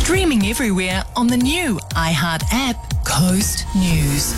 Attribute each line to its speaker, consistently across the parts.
Speaker 1: Streaming everywhere on the new iHeart app, Coast News.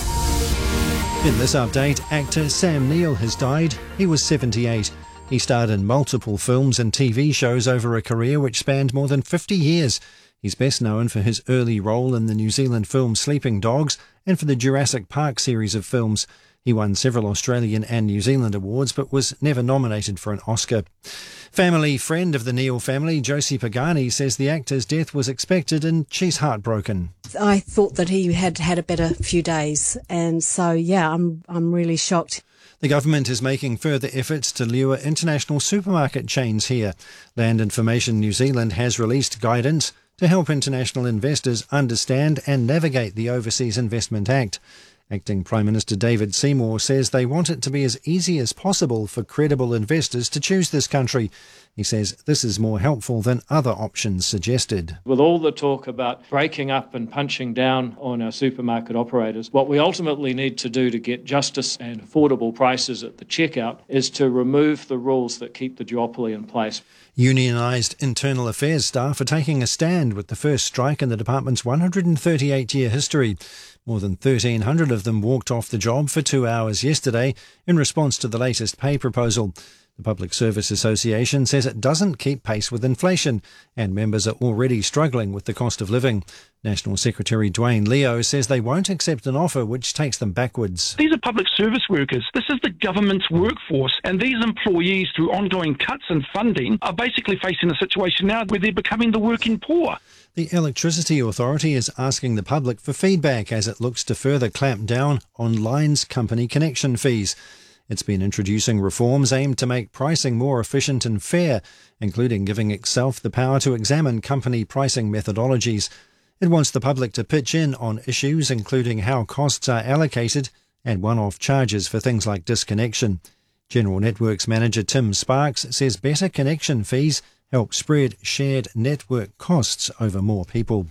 Speaker 2: In this update, actor Sam Neill has died. He was 78. He starred in multiple films and TV shows over a career which spanned more than 50 years. He's best known for his early role in the New Zealand film Sleeping Dogs and for the Jurassic Park series of films. He won several Australian and New Zealand awards but was never nominated for an Oscar. Family friend of the Neill family, Josie Pagani, says the actor's death was expected and she's heartbroken.
Speaker 3: I thought that he had had a better few days, and so, I'm really shocked.
Speaker 2: The government is making further efforts to lure international supermarket chains here. Land Information New Zealand has released guidance to help international investors understand and navigate the Overseas Investment Act. Acting Prime Minister David Seymour says they want it to be as easy as possible for credible investors to choose this country. He says this is more helpful than other options suggested.
Speaker 4: With all the talk about breaking up and punching down on our supermarket operators, what we ultimately need to do to get justice and affordable prices at the checkout is to remove the rules that keep the duopoly in place.
Speaker 2: Unionised internal affairs staff are taking a stand with the first strike in the department's 138-year history. More than 1,300 of them walked off the job for 2 hours yesterday in response to the latest pay proposal. The Public Service Association says it doesn't keep pace with inflation, and members are already struggling with the cost of living. National Secretary Dwayne Leo says they won't accept an offer which takes them backwards.
Speaker 5: These are public service workers. This is the government's workforce, and these employees, through ongoing cuts in funding, are basically facing a situation now where they're becoming the working poor.
Speaker 2: The Electricity Authority is asking the public for feedback as it looks to further clamp down on lines company connection fees. It's been introducing reforms aimed to make pricing more efficient and fair, including giving itself the power to examine company pricing methodologies. It wants the public to pitch in on issues including how costs are allocated and one-off charges for things like disconnection. General Networks Manager Tim Sparks says better connection fees help spread shared network costs over more people.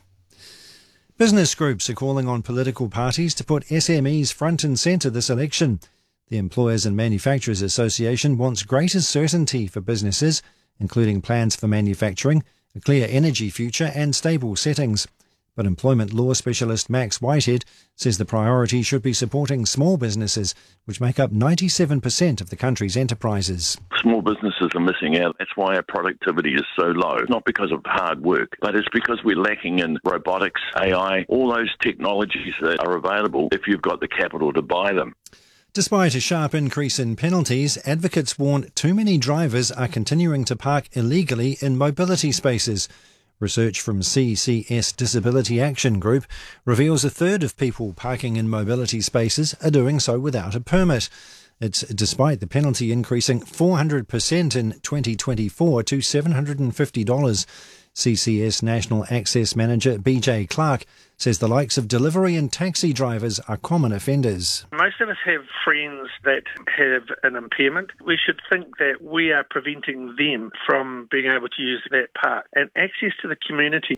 Speaker 2: Business groups are calling on political parties to put SMEs front and centre this election. The Employers and Manufacturers Association wants greater certainty for businesses, including plans for manufacturing, a clear energy future and stable settings. But employment law specialist Max Whitehead says the priority should be supporting small businesses, which make up 97% of the country's enterprises.
Speaker 6: Small businesses are missing out. That's why our productivity is so low. Not because of hard work, but it's because we're lacking in robotics, AI, all those technologies that are available if you've got the capital to buy them.
Speaker 2: Despite a sharp increase in penalties, advocates warn too many drivers are continuing to park illegally in mobility spaces. Research from CCS Disability Action Group reveals a third of people parking in mobility spaces are doing so without a permit. It's despite the penalty increasing 400% in 2024 to $750. CCS National Access Manager BJ Clark says the likes of delivery and taxi drivers are common offenders.
Speaker 7: Most of us have friends that have an impairment. We should think that we are preventing them from being able to use that park. And access to the community